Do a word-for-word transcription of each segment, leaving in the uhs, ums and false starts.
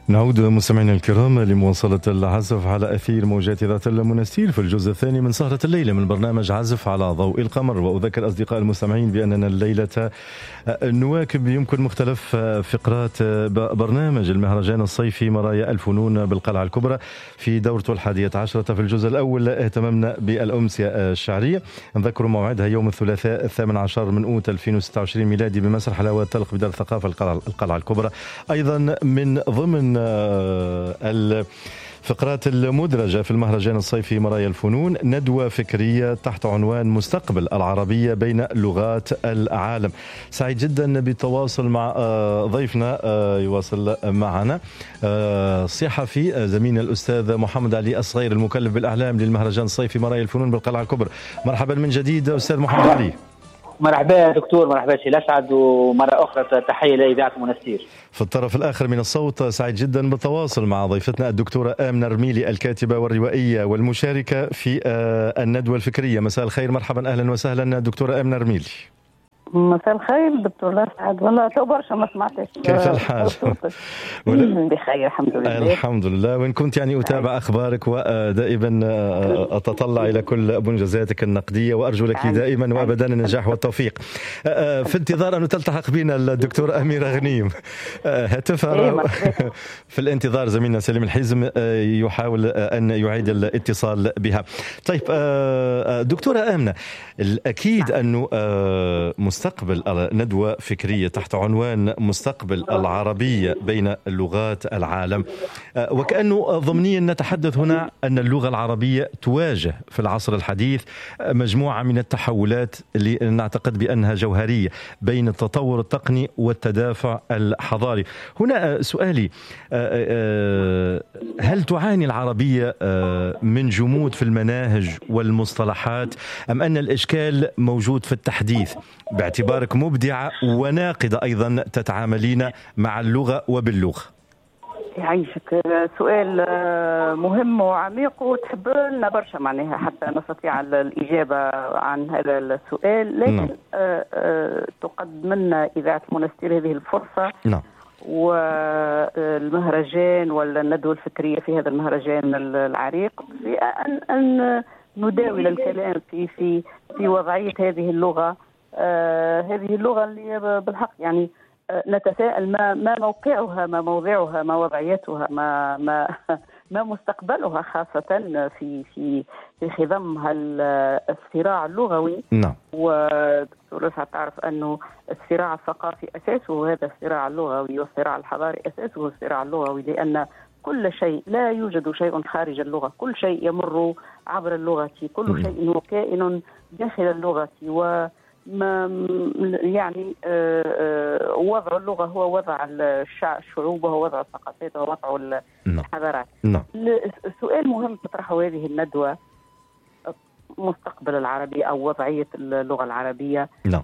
نعود مستمعينا الكرام لمواصلة العزف على أثير موجات ذات المنستير في الجزء الثاني من سهرة الليلة من برنامج عزف على ضوء القمر. وأذكر أصدقاء المستمعين بأننا الليلة نواكب يمكن مختلف فقرات برنامج المهرجان الصيفي مرايا الفنون بالقلعة الكبرى في دورته الحادية عشرة. في الجزء الأول اهتممنا بالأمسية الشعرية، نذكر موعدها يوم الثلاثاء الثامن عشر من أوت ألفين وستة وعشرين ميلادي بمسرح حلاوة تلق بدار الثقافة القلعة الكبرى. أيضا من ضمن الفقرات المدرجة في المهرجان الصيفي مرايا الفنون ندوة فكرية تحت عنوان مستقبل العربية بين لغات العالم. سعيد جدا بالتواصل مع ضيفنا يواصل معنا الصحفي زميلنا الأستاذ محمد علي الصغير المكلف بالأعلام للمهرجان الصيفي مرايا الفنون بالقلعة الكبرى. مرحبا من جديد أستاذ محمد علي. مرحبا دكتور، مرحبا سي الأسعد، ومرة أخرى تحية لإذاعة المنستير. في الطرف الآخر من الصوت سعيد جدا بالتواصل مع ضيفتنا الدكتورة آمنة رميلي الكاتبة والروائية والمشاركة في الندوة الفكرية. مساء الخير، مرحبا أهلا وسهلا دكتورة آمنة رميلي. مساء الخير دكتور الأسعد، والله تو برشا ما سمعتش. كيف الحال؟ بخير الحمد لله. الحمد لله، وإن كنت يعني أتابع أخبارك ودائما أتطلع إلى كل منجزاتك النقدية، وأرجو لك دائما وأبدا النجاح والتوفيق. في انتظار أن تلتحق بنا الدكتورة أميرة غنيم هاتفها في الانتظار زميلنا سليم الحزم يحاول أن يعيد الاتصال بها. طيب دكتورة آمنة، الأكيد أنه مستقبل ندوة فكرية تحت عنوان مستقبل العربية بين لغات العالم، وكأنه ضمنيا نتحدث هنا أن اللغة العربية تواجه في العصر الحديث مجموعة من التحولات اللي نعتقد بأنها جوهرية بين التطور التقني والتدافع الحضاري. هنا سؤالي، هل تعاني العربية من جمود في المناهج والمصطلحات، أم أن الإشكال موجود في التحديث باعتبارك مبدعة وناقدة أيضا تتعاملين مع اللغة وباللغة؟ يعيشك، سؤال مهم وعميق وتحب لنا برشا معناها حتى نستطيع الإجابة عن هذا السؤال، لكن نعم. تقدم لنا إذاعة المنستير هذه الفرصة نعم. والمهرجان ولا الندوة الفكرية في هذا المهرجان العريق في أن, أن نداول الكلام في في في وضعية هذه اللغة. آه هذه اللغة اللي بالحق يعني آه نتساءل ما ما موقعها، ما موضعها، ما وضعيتها، ما ما ما مستقبلها، خاصة في في في خضم الصراع اللغوي. نعم. ودكتور رفعت تعرف أنه الصراع الثقافي أساسه هذا الصراع اللغوي، والصراع الحضاري أساسه الصراع اللغوي، لأن كل شيء لا يوجد شيء خارج اللغة، كل شيء يمر عبر اللغة، كل شيء هو كائن داخل اللغة، و ما يعني وضع اللغة هو وضع الشعوب وهو وضع الثقافات وهو وضع الحضارات. السؤال مهم تطرحه هذه الندوة، مستقبل العربية أو وضعية اللغة العربية. نعم.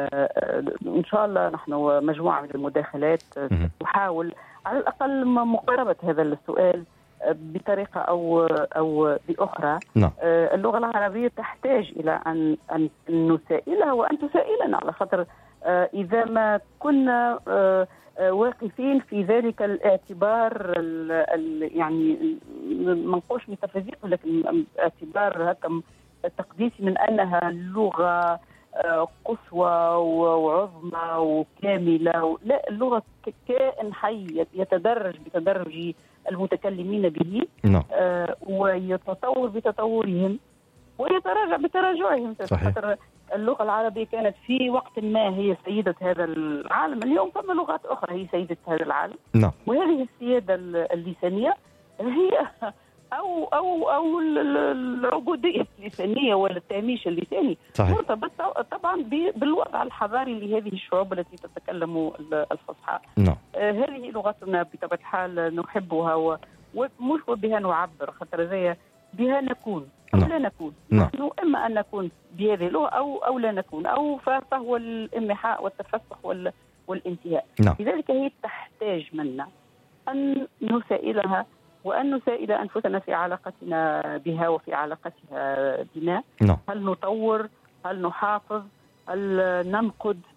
إن شاء الله نحن مجموعة من المداخلات تحاول على الأقل مقاربة هذا السؤال بطريقة أو أو بأخرى. نعم. اللغة العربية تحتاج إلى أن أن نسائلها وأن تسائلنا، على خاطر إذا ما كنا واقفين في ذلك الاعتبار يعني ما نقولش ميتافيزيقي، لكن اعتبار هكا تقديسي من أنها لغة قصوى وعظمى وكاملة. لا، اللغة كائن حي يتدرج بتدرج المتكلمين به. نعم. آه ويتطور بتطورهم ويتراجع بتراجعهم. صحيح. اللغة العربية كانت في وقت ما هي سيدة هذا العالم، اليوم فما لغات أخرى هي سيدة هذا العالم. نعم. وهذه السيادة اللسانية هي أو أو أو العبودية اللسانية ولا التهميش اللساني مرتبط طبعا بالوضع الحضاري لهذه الشعوب التي تتكلم الفصحى. نعم. آه هذه لغتنا بطبيعة الحال نحبها ومش بها نعبر، خاطر زي بها نكون أو نعم. لا نكون. نعم. نحن إما أن نكون بهذه اللغة أو أو لا نكون، أو فهو الانمحاء والتفسخ والانتهاء. نعم. لذلك هي تحتاج منا أن نسائلها وأن نسائل أنفسنا في علاقتنا بها وفي علاقتها بنا. نعم. هل نطور؟ هل نحافظ؟ هل ننقد؟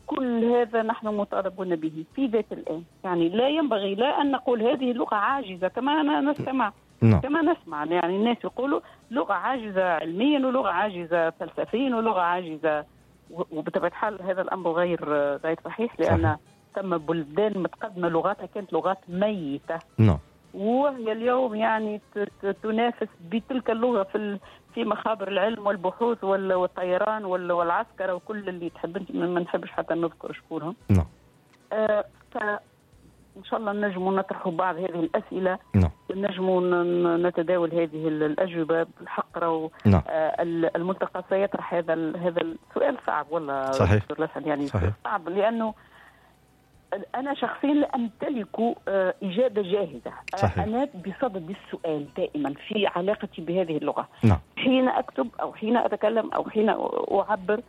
كل هذا نحن مطالبون به في ذات الآن. يعني لا ينبغي لا أن نقول هذه اللغة عاجزة كما أنا نستمع نعم. كما نسمع يعني الناس يقولوا لغة عاجزة علميا ولغة عاجزة فلسفيا ولغة عاجزة، وبطبيعة الحال هذا الأمر غير غير صحيح، لأن صحيح. ثم بلدان متقدمة لغاتها كانت لغات ميتة. نعم. وهي اليوم يعني تنافس بتلك اللغة في في مخابر العلم والبحوث والطيران والعسكرة وكل اللي تحب انت، ما نحبش حتى نذكر شكونهم. نعم. آه فإن شاء الله نجموا نطرحوا بعض هذه الأسئلة. نعم. نجموا نتداول هذه الأجوبة بالحق. رو نعم. آه الملتقى سيطرح هذا هذا السؤال صعب والله. صحيح. يعني صحيح. صعب لأنه أنا شخصيا لا أمتلك إجابة جاهزة. صحيح. أنا بصدد السؤال دائما في علاقتي بهذه اللغة. نعم. حين أكتب أو حين أتكلم أو حين أعبر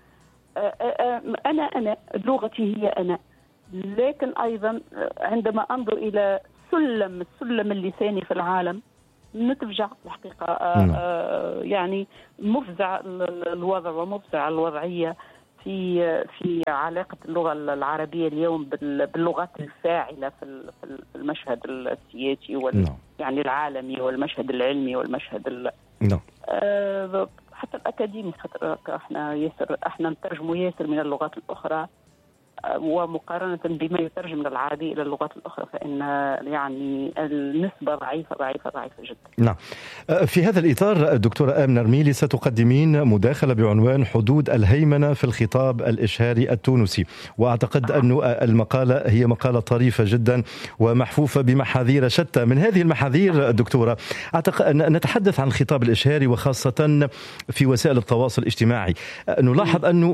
أنا أنا لغتي هي أنا، لكن أيضا عندما أنظر إلى سلم السلم اللساني في العالم نتفجع الحقيقة. نعم. يعني مفزع الوضع ومفزع الوضعية في في علاقة اللغة العربية اليوم باللغات الفاعلة في المشهد السياسي وال نعم. يعني العالمي والمشهد العلمي والمشهد ال نعم. آه حتى الأكاديمي، خاطر احنا ياسر احنا نترجموا ياسر من اللغات الأخرى، ومقارنة بما يترجم من العربي إلى اللغات الأخرى فإن يعني النسبة ضعيفة ضعيفة ضعيفة جدا. نعم. في هذا الإطار دكتورة آمنة رميلي ستقدمين مداخلة بعنوان حدود الهيمنة في الخطاب الإشهاري التونسي، وأعتقد أن المقالة هي مقالة طريفة جدا ومحفوفة بمحاذير شتى. من هذه المحاذير دكتورة أعتقد نتحدث عن الخطاب الإشهاري وخاصة في وسائل التواصل الاجتماعي. نلاحظ أنه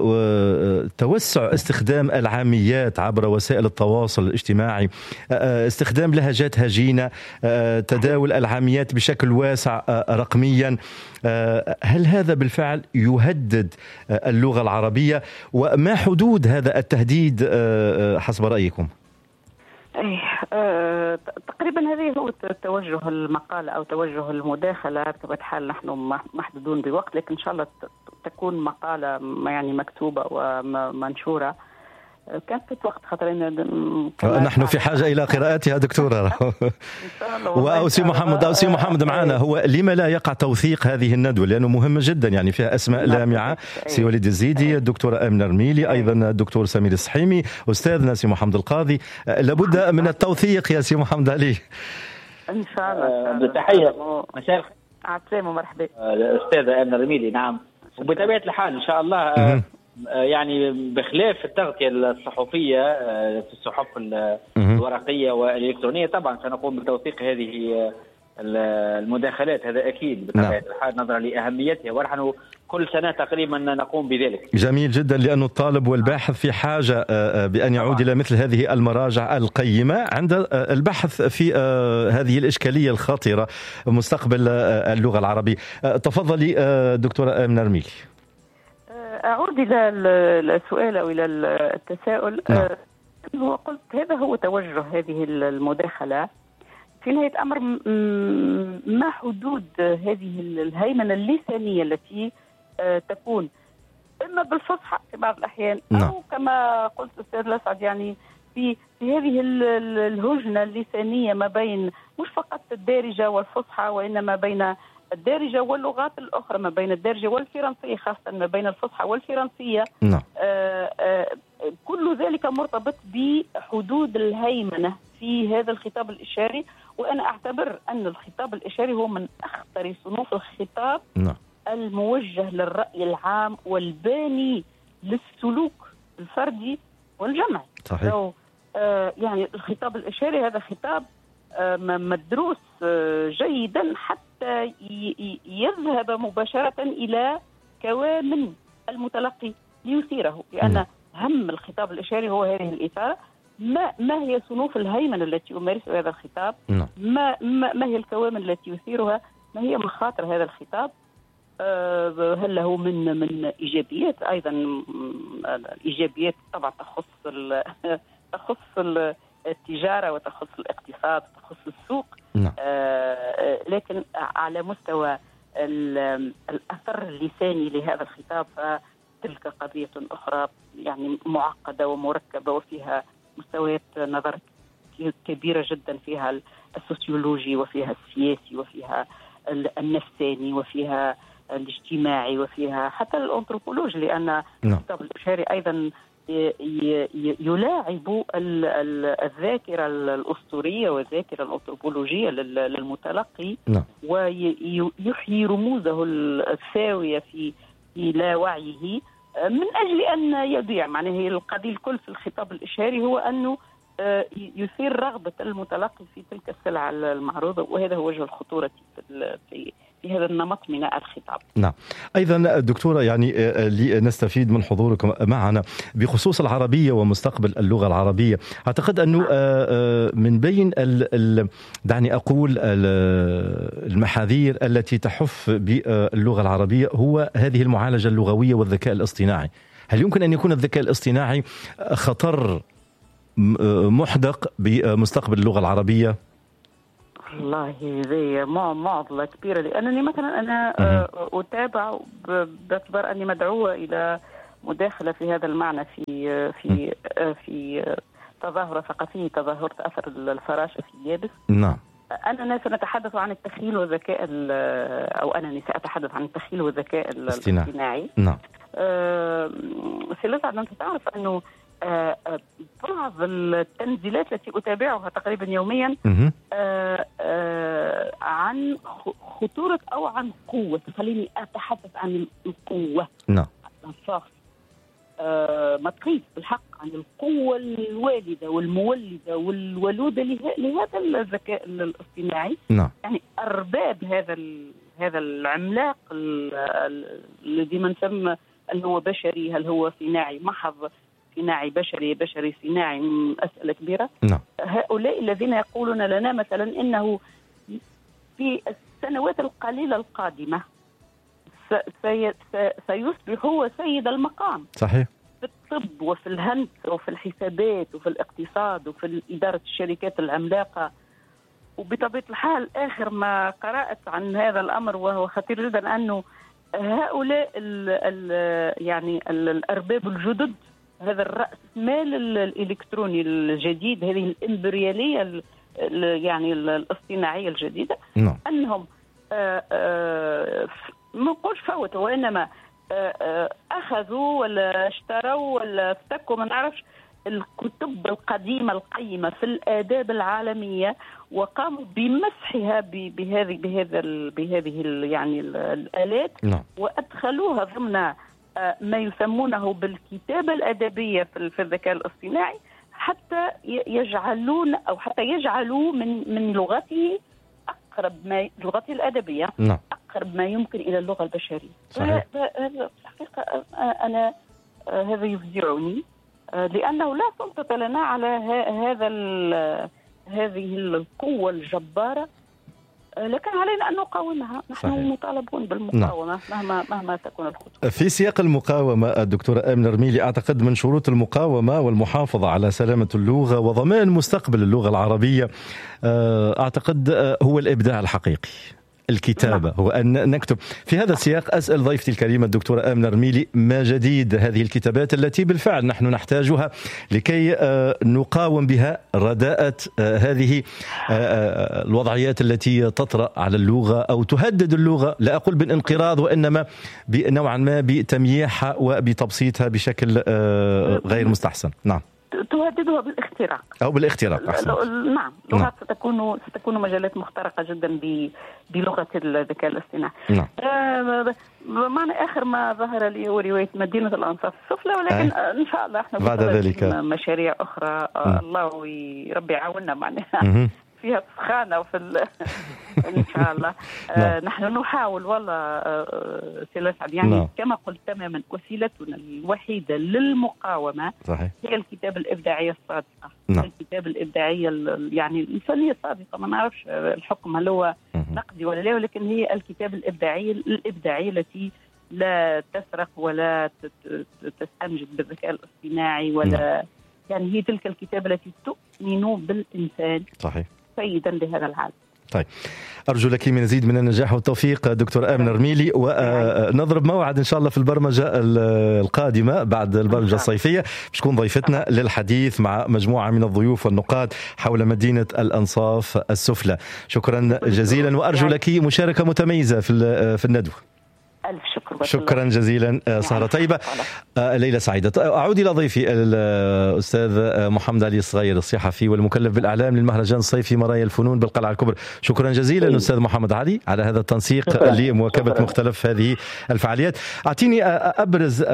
توسع استخدام العاميات عبر وسائل التواصل الاجتماعي، استخدام لهجات هجينة، تداول العاميات بشكل واسع رقميا، هل هذا بالفعل يهدد اللغة العربية؟ وما حدود هذا التهديد حسب رأيكم؟ أيه أه تقريبا هذه هو توجه المقالة أو توجه المداخلة. بطبيعة الحال نحن محدودون بوقت، لكن إن شاء الله تكون مقالة يعني مكتوبة ومنشورة. كانت في وقت خطرين نحن في حاجة إلى قراءتها دكتورة. وأوسي محمد أوسي محمد معنا، هو لما لا يقع توثيق هذه الندوة لأنه مهمة جدا، يعني فيها أسماء لامعة، سي وليد الزيدي، الدكتورة آمنة رميلي، أيضا الدكتور سمير السحيمي، أستاذنا سي محمد القاضي. لابد من التوثيق يا سي محمد علي. إن شاء الله. بتحية مساء الخير ومرحبا الأستاذة آمنة رميلي. نعم، وبطبيعة الحال إن شاء الله يعني بخلاف التغطية الصحفية في الصحف الورقية والإلكترونية طبعا سنقوم بتوثيق هذه المداخلات، هذا أكيد بطبيعة الحال نظرا لأهميتها، ونحن كل سنة تقريبا نقوم بذلك. جميل جدا، لأن الطالب والباحث في حاجة بأن يعود إلى مثل هذه المراجع القيمة عند البحث في هذه الإشكالية الخطيرة مستقبل اللغة العربية. تفضلي دكتورة آمنة رميلي. أعود إلى السؤال أو إلى التساؤل. نعم. هو قلت هذا هو توجه هذه المداخلة. في نهاية الأمر ما حدود هذه الهيمنة اللسانية التي تكون إما بالفصحى في بعض الأحيان نعم. أو كما قلت أستاذ الأسعد يعني في في هذه الهجنة اللسانية ما بين مش فقط الدارجة والفصحى وإنما بين الدارجة واللغات الأخرى، ما بين الدارجة والفرنسية، خاصة ما بين الفصحى والفرنسية. نعم. آآ آآ كل ذلك مرتبط بحدود الهيمنة في هذا الخطاب الإشاري، وأنا أعتبر أن الخطاب الإشاري هو من أخطر صنوف الخطاب. نعم. الموجه للرأي العام والباني للسلوك الفردي والجمعي. صحيح. آه يعني الخطاب الإشاري هذا خطاب آه مدروس آه جيدا حتى يذهب مباشرة إلى كوامن المتلقي ليثيره، لأن نعم. هم الخطاب الإشاري هو هذه الإثارة. ما ما هي صنوف الهيمنة التي يمارسها هذا الخطاب؟ نعم. ما, ما ما هي الكوامن التي يثيرها؟ ما هي مخاطر هذا الخطاب؟ هل له من من ايجابيات؟ ايضا الايجابيات طبعا تخص تخص التجاره وتخص الاقتصاد وتخص السوق. نعم. لكن على مستوى الاثر اللساني لهذا الخطاب تلك قضية أخرى يعني معقدة ومركبة وفيها مستويات نظر كبيرة جدا، فيها السوسيولوجي وفيها السياسي وفيها النفساني وفيها الاجتماعي وفيها حتى الأنثروبولوجي، لأن الكتاب الإشاري أيضا يلاعب الذاكرة الأسطورية والذاكرة الأنثروبولوجية للمتلقي ويحيي رموزه الثاوية في لا وعيه من أجل أن يضيع. معناه القضية الكل في الخطاب الإشاري هو أنه يثير رغبة المتلقي في تلك السلعة المعروضة، وهذا هو وجه الخطورة في في هذا النمط من الخطاب. نعم. أيضا دكتورة، يعني لنستفيد من حضوركم معنا بخصوص العربية ومستقبل اللغة العربية، أعتقد أنه من بين دعني أقول المحاذير التي تحف باللغة العربية هو هذه المعالجة اللغوية والذكاء الاصطناعي. هل يمكن أن يكون الذكاء الاصطناعي خطر محدق بمستقبل اللغة العربية؟ والله هذه معضلة كبيرة، لأنني مثلا أنا أتابع باعتبار أني مدعوة إلى مداخلة في هذا المعنى في في في تظاهرة ثقافية، تظاهرة أثر الفراشة في اليابس. نعم. أننا سنتحدث عن التخيل والذكاء، أو أنني سأتحدث عن التخيل والذكاء الاصطناعي. نعم. سيلسعد أن تعرف أنه بعض التنزيلات التي أتابعها تقريبا يوميا آآ آآ عن خطورة أو عن قوة، خليني أتحدث عن القوة. نعم. ما تقيس بالحق عن القوة الوالدة والمولدة والولودة لهذا الذكاء الاصطناعي. نعم. يعني أرباب هذا هذا العملاق الذي من ثم هل هو بشري، هل هو صناعي محض، صناعي بشري، بشري صناعي، أسئلة كبيرة. نعم. هؤلاء الذين يقولون لنا مثلا إنه في السنوات القليلة القادمة سيصبح هو سيد المقام. صحيح. في الطب وفي الهندسة وفي الحسابات وفي الاقتصاد وفي إدارة الشركات العملاقة. وبطبيعة الحال آخر ما قرأت عن هذا الأمر وهو خطير جدا، أنه هؤلاء ال ال يعني ال الأرباب الجدد، هذا الرأس مال الإلكتروني الجديد، هذه الإمبريالية ال ال يعني الاصطناعية الجديدة. نعم. أنهم ما نقولش فوتوا، وإنما أخذوا ولا اشتروا ولا افتكوا ما نعرفش الكتب القديمة القيمة في الآداب العالمية، وقاموا بمسحها بهذه بهذا بهذه يعني الآلات. نعم. وأدخلوها ضمن ما يسمونه بالكتابة الأدبية في الذكاء الاصطناعي، حتى يجعلون أو حتى يجعلوا من من لغته أقرب ما لغته الأدبية. نعم. أقرب ما يمكن إلى اللغة البشرية. صحيح. هذا الحقيقة أنا هذا يفزعني، لأنه لا سلطة لنا على هذا هذه القوة الجبارة، لكن علينا أن نقاومها. نحن صحيح. مطالبون بالمقاومة. نعم. مهما مهما تكون الخطوة. في سياق المقاومة الدكتورة آمنة رميلي، أعتقد من شروط المقاومة والمحافظة على سلامة اللغة وضمان مستقبل اللغة العربية أعتقد هو الإبداع الحقيقي، الكتابة. نعم. هو أن نكتب. في هذا السياق أسأل ضيفتي الكريمة الدكتورة آمنة رميلي، ما جديد هذه الكتابات التي بالفعل نحن نحتاجها لكي نقاوم بها رداءة هذه الوضعيات التي تطرأ على اللغة أو تهدد اللغة، لا أقول بالانقراض وإنما نوعا ما بتمييحها وبتبسيطها بشكل غير مستحسن. نعم. تهددها بالاختراق أو بالاختراق. أحسن. نعم. لغات ستكون ستكون مجالات مخترقة جدا بلغة الذكاء الاصطناعي. نعم. آه معنى آخر ما ظهر لي هو رواية مدينة الأنصاف السفلى، ولكن آه. إن شاء الله احنا بعد ذلك مشاريع أخرى. آه الله ربي يعاوننا معناها فيها سخانة وفي إن شاء الله. آه نحن نحاول والله آه سيلسعد يعني. نعم. كما قلت تماما، وسيلتنا الوحيدة للمقاومة صحيح. هي الكتابة الإبداعية الصادقة. نعم. الكتابة الإبداعية يعني الإنسانية الصادقة. ما نعرفش الحكم هل هو نقدي ولا لا، ولكن هي الكتابة الإبداعية الإبداعية التي لا تسرق ولا تستنجد بالذكاء الاصطناعي ولا. نعم. يعني هي تلك الكتابة التي تؤمن بالإنسان صحيح سيدا لهذا العالم. طيب أرجو لك من مزيد من النجاح والتوفيق دكتور آمنة رميلي، ونضرب موعد إن شاء الله في البرمجة القادمة بعد البرمجة الصيفية باش تكون ضيفتنا للحديث مع مجموعة من الضيوف والنقاد حول مدينة الأنصاف السفلى. شكرا جزيلا، وأرجو لك مشاركة متميزة في في الندوة. ألف شكر. شكرا جزيلا. سهرة طيبة، ليلة سعيدة. أعود إلى ضيفي الأستاذ محمد علي الصغير، الصحفي والمكلف بالإعلام للمهرجان الصيفي مرايا الفنون بالقلعة الكبرى. شكرا جزيلا أستاذ محمد علي على هذا التنسيق لمواكبة مختلف هذه الفعاليات. أعطيني أبرز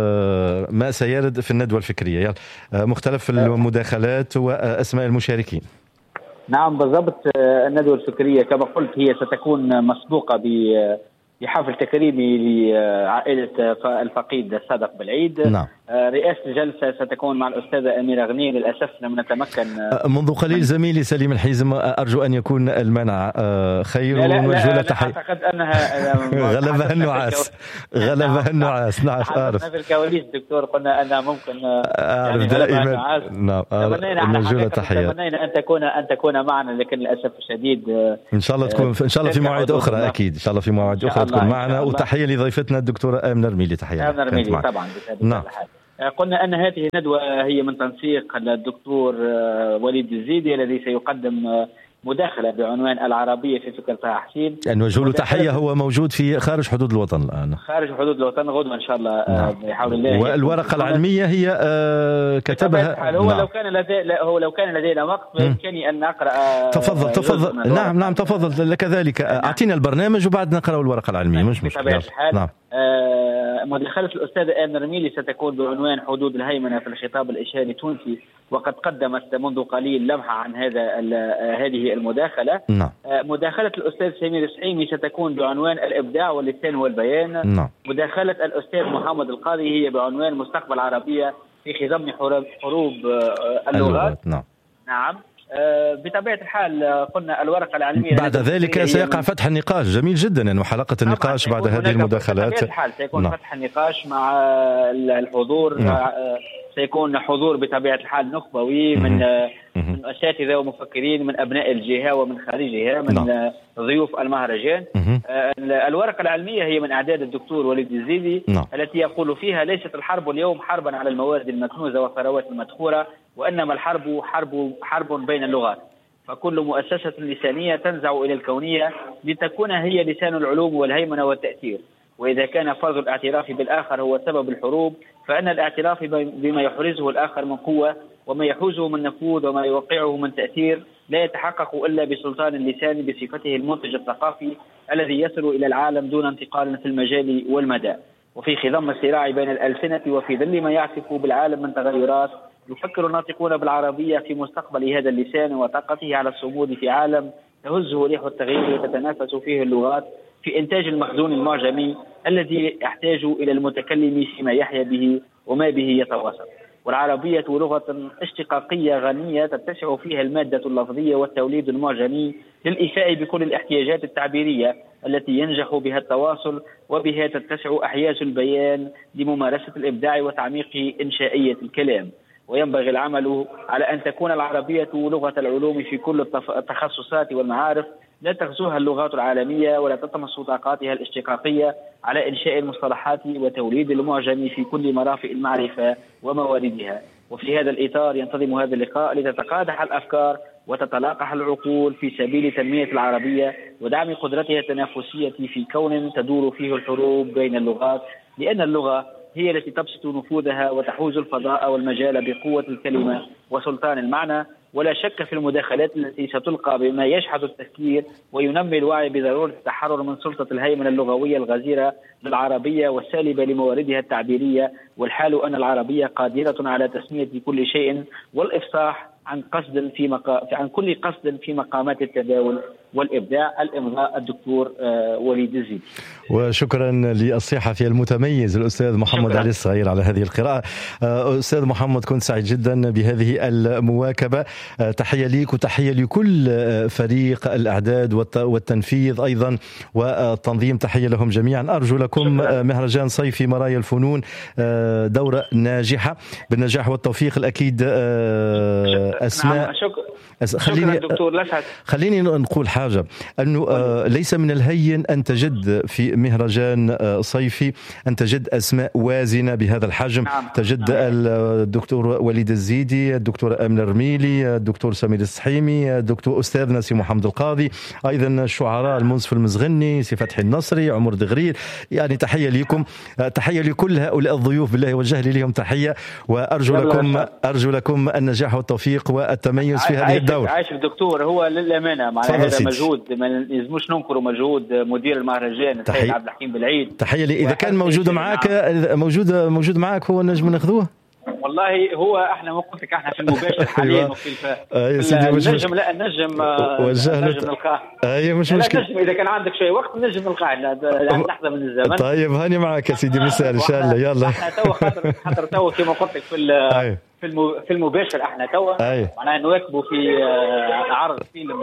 ما سيرد في الندوة الفكرية، مختلف المداخلات وأسماء المشاركين. نعم بالضبط. الندوة الفكرية كما قلت هي ستكون مسبوقة ب بحفل تكريمي لعائلة الفقيد الصادق بالعيد. نعم. رئاسة الجلسة ستكون مع الأستاذة أميرة غني. للأسف لم نتمكن. منذ قليل زميلي سليم الحيزم، أرجو أن يكون المنع خير ونوجه له تحية. أعتقد أنها غلبها النعاس غلبها النعاس. نعم أعرف. في الكواليس دكتور قلنا أنها ممكن أعرف دائما. نعم نوجه له تحية. تمنينا أن تكون أن تكون معنا، لكن للأسف الشديد إن شاء الله تكون إن شاء الله في مواعيد أخرى. أكيد إن شاء الله في مواعيد أخرى تكون معنا. وتحية لضيفتنا الدكتورة آمنة رميلي. تحية آمنة رميلي طبعا. نعم. قلنا أن هذه الندوة هي من تنسيق الدكتور وليد الزيدي الذي سيقدم مداخلة بعنوان العربية في فكر طه حسين. نوجه له تحية. هو موجود في خارج حدود الوطن الآن. خارج حدود الوطن غدوة إن شاء الله. نعم. بحول الله. والورقة العلمية هي آه كتبها. هو نعم. لو كان لدي هو لو كان لدينا وقت بإمكاني أن أقرأ. تفضل تفضل. نعم نعم تفضل لك ذلك. أعطينا البرنامج وبعد نقرأ الورقة العلمية. مش مشكلة. نعم. آه مداخلة الأستاذة آمنة رميلي ستكون بعنوان حدود الهيمنة في الخطاب الإشاري التونسي، وقد قدمت منذ قليل لمحة عن هذا هذه المداخلة. نعم. آه مداخلة الأستاذ سمير السعيمي ستكون بعنوان الإبداع واللسان والبيان. نعم. مداخلة الأستاذ محمد القاضي هي بعنوان مستقبل العربية في خضم حروب اللغات. نعم. نعم. بطبيعة الحال قلنا الورقة العلمية. بعد ذلك سيقع فتح النقاش. جميل جدا يعني حلقة النقاش بعد هذه المداخلات. بطبيعة الحال سيكون نعم. فتح النقاش مع الحضور. نعم. سيكون حضور بطبيعة الحال نخبوي من من أساتذة ومفكرين من أبناء الجهة ومن خارجها من نعم. ضيوف المهرجان. الورقة العلمية هي من أعداد الدكتور وليد الزيدي. نعم. التي يقول فيها ليست الحرب اليوم حربا على الموارد المكنوزة والثروات المدخورة، وإنما الحرب حرب حرب بين اللغات، فكل مؤسسة لسانية تنزع إلى الكونية لتكون هي لسان العلوم والهيمنة والتأثير. وإذا كان فرض الاعتراف بالآخر هو سبب الحروب، فإن الاعتراف بما يحرزه الآخر من قوة وما يحوزه من نفوذ وما يوقعه من تأثير لا يتحقق إلا بسلطان اللسان بصفته المنتج الثقافي الذي يصل إلى العالم دون انتقال في المجال والمدى. وفي خضم الصراع بين الألسنة وفي ظل ما يعصف بالعالم من تغيرات، يفكر الناطقون بالعربية في مستقبل هذا اللسان وطاقته على الصمود في عالم تهزه ريح التغيير وتتنافس فيه اللغات في إنتاج المخزون المعجمي الذي يحتاج إلى المتكلم فيما يحيا به وما به يتواصل. والعربية لغة اشتقاقية غنية تتسع فيها المادة اللفظية والتوليد المعجمي للإيفاء بكل الاحتياجات التعبيرية التي ينجح بها التواصل، وبها تتسع أحياز البيان لممارسة الإبداع وتعميق إنشائية الكلام. وينبغي العمل على أن تكون العربية لغة العلوم في كل التخصصات والمعارف، لا تغزوها اللغات العالمية ولا تطمس طاقاتها الاشتقاقية على إنشاء المصطلحات وتوليد المعجم في كل مرافق المعرفة ومواردها. وفي هذا الإطار ينتظم هذا اللقاء لتتقادح الأفكار وتتلاقح العقول في سبيل تنمية العربية ودعم قدرتها التنافسية في كون تدور فيه الحروب بين اللغات، لأن اللغة هي التي تبسط نفوذها وتحوز الفضاء والمجال بقوة الكلمة وسلطان المعنى. ولا شك في المداخلات التي ستلقى بما يشحذ التفكير وينمي الوعي بضرورة التحرر من سلطة الهيمنة اللغوية الغزيرة للعربية والسالبة لمواردها التعبيرية، والحال أن العربية قادرة على تسمية كل شيء والإفصاح عن قصد في مقا... عن كل قصد في مقامات التداول والإبداع. الإمضاء الدكتور وليد الزيدي. وشكرا للصحفي المتميز الأستاذ محمد علي الصغير على هذه القراءة. أستاذ محمد كنت سعيد جدا بهذه المواكبة. تحية ليك وتحية لكل فريق الإعداد والتنفيذ أيضا والتنظيم، تحية لهم جميعا. أرجو لكم شكرا. مهرجان صيفي مرايا الفنون دورة ناجحة بالنجاح والتوفيق الأكيد. أسماء خليني دكتور لسعد. خليني نقول حاجة، أنه ليس من الهين أن تجد في مهرجان صيفي أن تجد أسماء وازنة بهذا الحجم. نعم. تجد نعم. الدكتور وليد الزيدي، الدكتور أمن الرميلي، الدكتور سمير السحيمي، الدكتور أستاذنا سي محمد القاضي، أيضا الشعراء المنصف المزغني، سي فتحي النصري، عمر دغرير. يعني تحية لكم، تحية لكل هؤلاء الضيوف، بالله والجهل لهم تحية، وأرجو لكم أرجو لكم النجاح والتوفيق والتميز في هذه الدورة. عايش الدكتور، هو للأمانة مع هذا مجهود ما يلزموش ننكروا مجهود مدير المهرجان السيد عبد الحكيم بالعيد. تحية لي. إذا كان موجود معك موجود موجود معك هو نجم ناخذوه. والله هو احنا موقفك احنا في المباشر حاليا وفي الف... يا سيدي مش النجم لا النجم النجم نلقاه. اي مش مشكل. اذا كان عندك شيء وقت النجم نلقاه لحظه من الزمن. طيب هاني معك يا سيدي مساء ان شاء الله. يلا احنا تو خاطر خاطر تو كما قلت لك في في في المباشر احنا تو معناها نواكبوا في عرض فيلم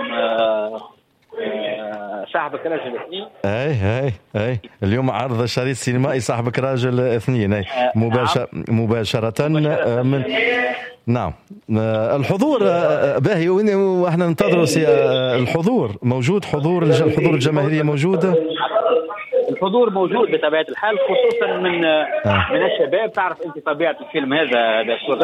صاحبك راجل اثنين. اي اي اي اليوم عرض شريط سينمائي صاحبك راجل اثنين. اي مباشر مباشرة من نعم. الحضور باهي واحنا ننتظروا الحضور موجود. حضور الحضور الجماهيرية موجودة. الحضور موجود بطبيعة الحال، خصوصا من آه. من الشباب. تعرف انت طبيعة الفيلم هذا دكتور